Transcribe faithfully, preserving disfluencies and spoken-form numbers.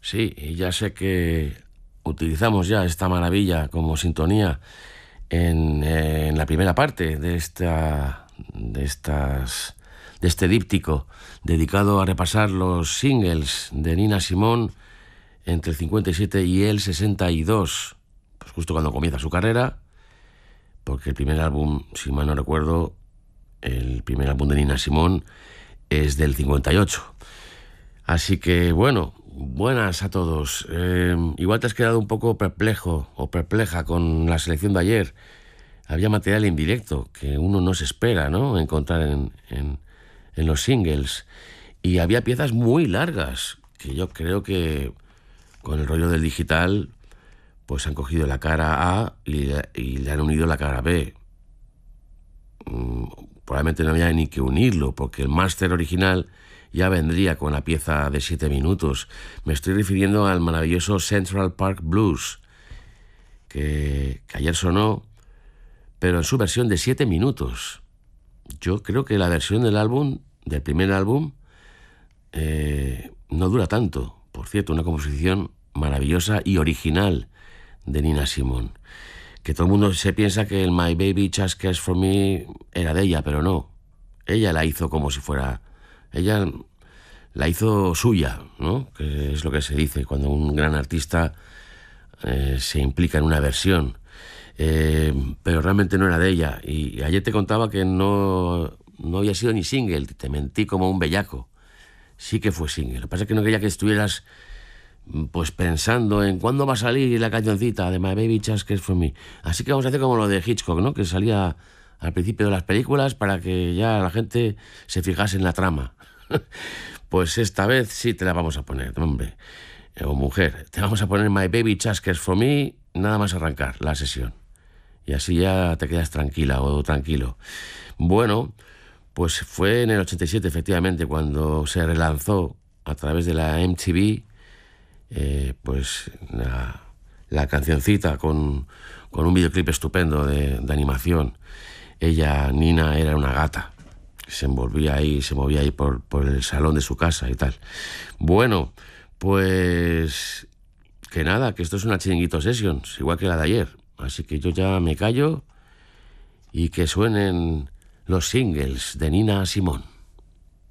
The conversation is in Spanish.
Sí, y ya sé que utilizamos ya esta maravilla como sintonía en, eh, en la primera parte de esta de estas de este díptico dedicado a repasar los singles de Nina Simone entre el cincuenta y siete y el sesenta y dos, pues justo cuando comienza su carrera, porque el primer álbum, si mal no recuerdo, el primer álbum de Nina Simone es del cincuenta y ocho. Así que bueno, buenas a todos. Eh, igual te has quedado un poco perplejo o perpleja con la selección de ayer. Había material en directo que uno no se espera, ¿no?, encontrar en, en, en los singles. Y había piezas muy largas que yo creo que con el rollo del digital pues han cogido la cara A y, y le han unido la cara B. Mm, probablemente no había ni que unirlo, porque el máster original ya vendría con la pieza de siete minutos. Me estoy refiriendo al maravilloso Central Park Blues, que, que ayer sonó, pero en su versión de siete minutos. Yo creo que la versión del álbum, del primer álbum, eh, no dura tanto. Por cierto, una composición maravillosa y original de Nina Simone. Que todo el mundo se piensa que el My Baby Just Cares For Me era de ella, pero no. Ella la hizo como si fuera... Ella la hizo suya, ¿no?, que es lo que se dice cuando un gran artista eh, se implica en una versión. Eh, pero realmente no era de ella. Y ayer te contaba que no, no había sido ni single. Te mentí como un bellaco. Sí que fue single. Lo que pasa es que no quería que estuvieras pues pensando en cuándo va a salir la cancioncita de My Baby Just Cares For Me. Así que vamos a hacer como lo de Hitchcock, ¿no?, que salía al principio de las películas para que ya la gente se fijase en la trama. Pues esta vez sí te la vamos a poner, hombre o mujer. Te vamos a poner My Baby Just Cares For Me nada más arrancar la sesión. Y así ya te quedas tranquila o tranquilo. Bueno, pues fue en el ochenta y siete, efectivamente, cuando se relanzó a través de la M T V eh, pues la, la cancioncita con, con un videoclip estupendo de, de animación. Ella, Nina, era una gata. Se envolvía ahí, se movía ahí por, por el salón de su casa y tal. Bueno, pues que nada, que esto es una Chiringuito Sessions, igual que la de ayer. Así que yo ya me callo y que suenen los singles de Nina Simone.